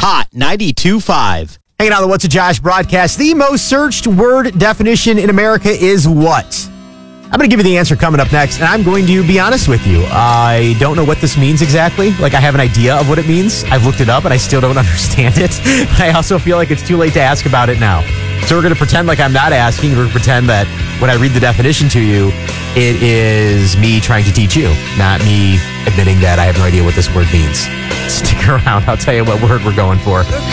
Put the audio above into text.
Hot 92.5. Hanging out on the What's a Josh broadcast. The most searched word definition in America is what? I'm going to give you the answer coming up next, and I'm going to be honest with you. I don't know what this means exactly. Like, I have an idea of what it means. I've looked it up, and I still don't understand it. But I also feel like it's too late to ask about it now. So we're going to pretend like I'm not asking. We're going to pretend that when I read the definition to you, it is me trying to teach you, not me admitting that I have no idea what this word means. Stick around. I'll tell you what word we're going for.